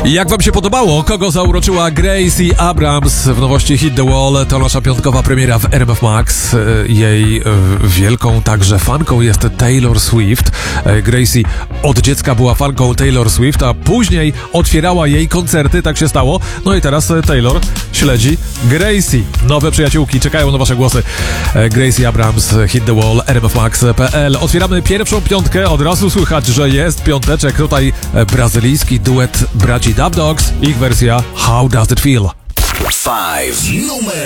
Jak wam się podobało? Kogo zauroczyła Gracie Abrams w nowości Hit the Wall? To nasza piątkowa premiera w RMF Max. Jej wielką także fanką jest Taylor Swift. Gracie od dziecka była fanką Taylor Swift, a później otwierała jej koncerty, tak się stało. No i teraz Taylor śledzi Gracie. Nowe przyjaciółki czekają na wasze głosy. Gracie Abrams, Hit the Wall, rmfmax.pl. Otwieramy pierwszą piątkę. Od razu słychać, że jest piąteczek. Tutaj brazylijski duet braci Dub Dogs. Ich wersja How Does It Feel? 5. Numer